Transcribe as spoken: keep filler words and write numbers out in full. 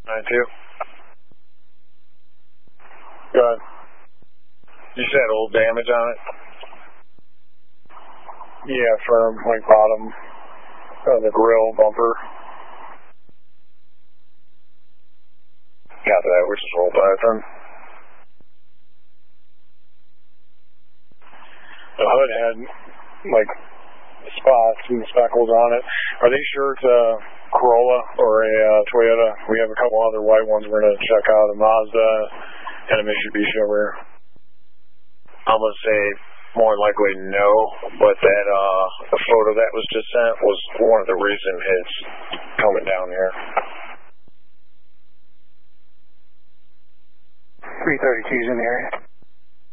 nine two. Go ahead. You said old damage on it? Yeah, firm, like bottom, uh, the grill, bumper. Got that, which is roll Python. The hood had, like, spots and speckles on it. Are they sure it's a Corolla or a uh, Toyota? We have a couple other white ones we're going to check out, a Mazda and a Mitsubishi over here. I'm going to say more likely no, but that uh, the photo that was just sent was one of the reasons it's coming down here. three thirty-two's in the area.